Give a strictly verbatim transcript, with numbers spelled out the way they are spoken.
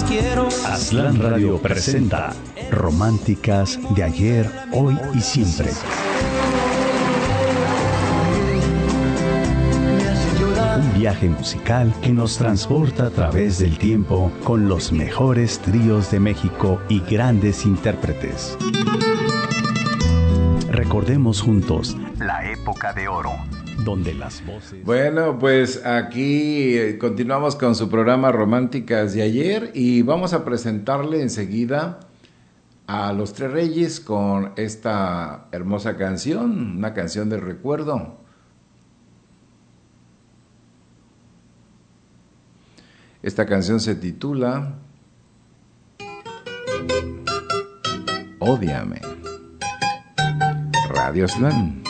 quiero. Aztlán Radio presenta Románticas de ayer, hoy y siempre. Un viaje musical que nos transporta a través del tiempo con los mejores tríos de México y grandes intérpretes. Recordemos juntos la época de oro, donde las voces... Bueno, pues aquí eh, continuamos con su programa Románticas de ayer y vamos a presentarle enseguida a Los Tres Reyes con esta hermosa canción, una canción de recuerdo. Esta canción se titula Ódiame. Radio Aztlán.